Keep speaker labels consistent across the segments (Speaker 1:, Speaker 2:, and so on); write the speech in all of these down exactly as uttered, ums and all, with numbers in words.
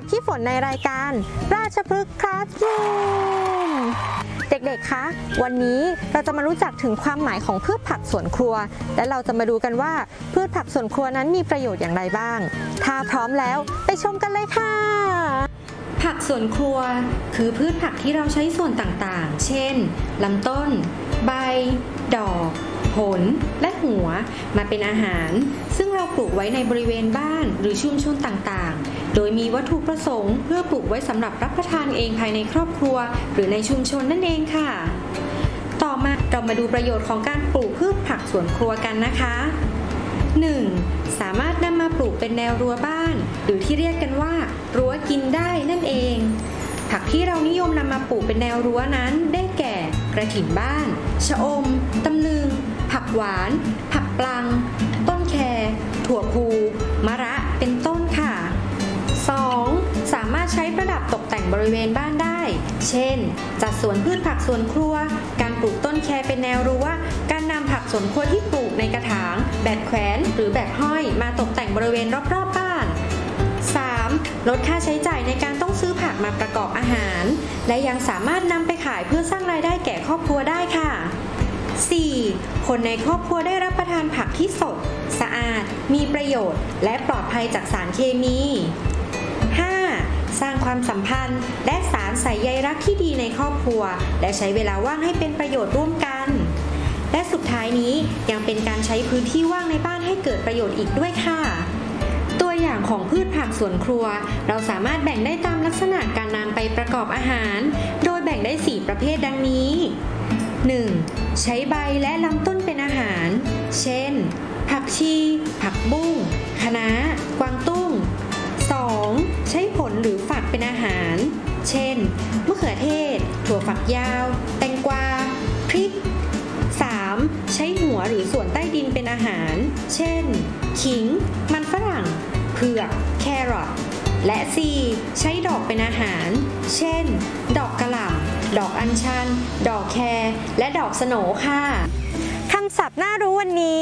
Speaker 1: พี่ฝนในรายการราชพฤกษ์คลาสรูมเด็กๆคะวันนี้เราจะมารู้จักถึงความหมายของพืชผักสวนครัวและเราจะมาดูกันว่าพืชผักสวนครัวนั้นมีประโยชน์อย่างไรบ้างถ้าพร้อมแล้วไปชมกันเลยค่ะผักสวนครัวคือพืชผักที่เราใช้ส่วนต่างๆเช่นลำต้นใบดอกผลและหัวมาเป็นอาหารซึ่งเราปลูกไว้ในบริเวณบ้านหรือชุมชนต่างๆโดยมีวัตถุประสงค์เพื่อปลูกไว้สำหรับรับประทานเองภายในครอบครัวหรือในชุมชนนั่นเองค่ะต่อมาเรามาดูประโยชน์ของการปลูกพืชผักสวนครัวกันนะคะ หนึ่ง. สามารถนำมาปลูกเป็นแนวรั้วบ้านหรือที่เรียกกันว่ารั้วกินได้นั่นเองผักที่เรานิยมนำมาปลูกเป็นแนวรั้วนั้นได้แก่กระถิ่นบ้านชะอมตำลึงผักหวานผักปลังต้นแคถั่วพูมะระเป็นต้นค่ะ สอง. สามารถใช้ประดับตกแต่งบริเวณบ้านได้เช่นจัดสวนพืชผักสวนครัวการปลูกต้นแคเป็นแนวรั้วการนำผักสวนครัวที่ปลูกในกระถางแบบแขวนหรือแบบห้อยมาตกแต่งบริเวณรอบๆบ้าน สาม. ลดค่าใช้จ่ายในการต้องซื้อผักมาประกอบอาหารและยังสามารถนำไปขายเพื่อสร้างรายได้แก่ครอบครัวได้ค่ะ สี่. คนในครอบครัวได้รับประทานผักที่สดสะอาดมีประโยชน์และปลอดภัยจากสารเคมี ห้า. สร้างความสัมพันธ์และสารใส่ใยรักที่ดีในครอบครัวและใช้เวลาว่างให้เป็นประโยชน์ร่วมกันและสุดท้ายนี้ยังเป็นการใช้พื้นที่ว่างในบ้านให้เกิดประโยชน์อีกด้วยค่ะตัวอย่างของพืชผักสวนครัวเราสามารถแบ่งได้ตามลักษณะการนำไปประกอบอาหารโดยแบ่งได้สี่ประเภทดังนี้ หนึ่ง. ใช้ใบและลำต้นเป็นอาหารเช่นผักชีผักบุ้งคะน้ากวางตุ้ง สอง. ใช้ผลหรือฝักเป็นอาหารเช่นมะเขือเทศถั่วฝักยาวแตงกวาพริก สาม. ใช้หัวหรือส่วนใต้ดินเป็นอาหารเช่นขิงมันฝรั่งเผือกแครอทและ สี่. ใช้ดอกเป็นอาหารเช่นดอกกะหล่ำดอกอัญชันดอกแครและดอกสโหนค่ะคำศัพท์น่ารู้วันนี้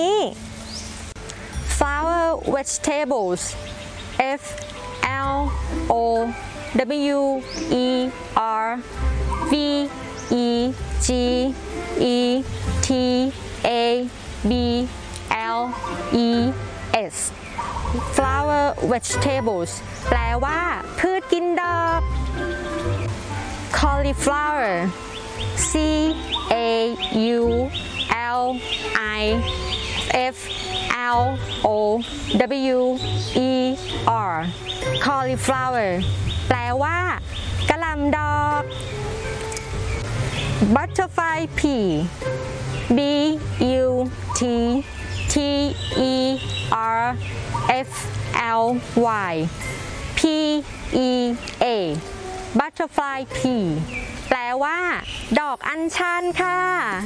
Speaker 1: flower vegetables F L O W E R V E G E T A B L E S flower vegetables แปลว่าพืชกินดอก cauliflower C A U L I F L O W E R cauliflower แปลว่ากะหล่ำดอก butterfly pea B U T T E R F L Y P E A butterfly pea แปลว่าดอกอัญชันค่ะ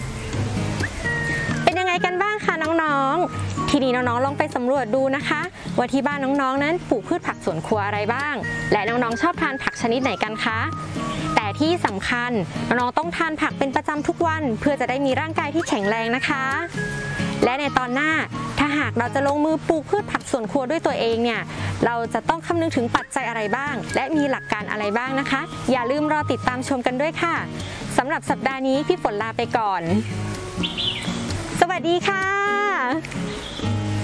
Speaker 1: เป็นยังไงกันบ้างคะน้องๆทีนี้น้องๆลองไปสำรวจดูนะคะว่าที่บ้านน้องๆนั้นปลูกพืชผักสวนครัวอะไรบ้างและน้องๆชอบทานผักชนิดไหนกันคะแต่ที่สำคัญน้องๆต้องทานผักเป็นประจำทุกวันเพื่อจะได้มีร่างกายที่แข็งแรงนะคะและในตอนหน้าถ้าหากเราจะลงมือปลูกพืชผักสวนครัวด้วยตัวเองเนี่ยเราจะต้องคำนึงถึงปัจจัยอะไรบ้างและมีหลักการอะไรบ้างนะคะอย่าลืมรอติดตามชมกันด้วยค่ะสำหรับสัปดาห์นี้พี่ฝนลาไปก่อนสวัสดีค่ะ